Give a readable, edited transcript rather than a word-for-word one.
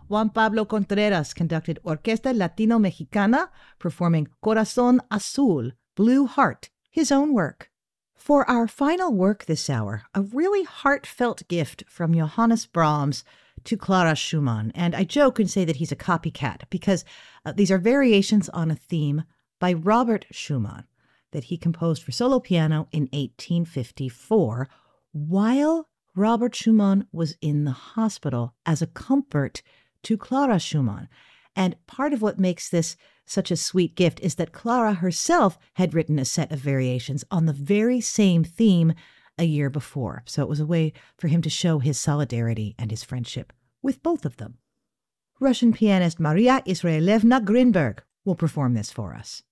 Juan Pablo Contreras conducted Orquesta Latino Mexicana, performing Corazón Azul, Blue Heart, his own work. For our final work this hour, a really heartfelt gift from Johannes Brahms to Clara Schumann. And I joke and say that he's a copycat because these are variations on a theme by Robert Schumann that he composed for solo piano in 1854 while Robert Schumann was in the hospital as a comfort to Clara Schumann. And part of what makes this such a sweet gift is that Clara herself had written a set of variations on the very same theme a year before. So it was a way for him to show his solidarity and his friendship with both of them. Russian pianist Maria Israelevna Grinberg will perform this for us.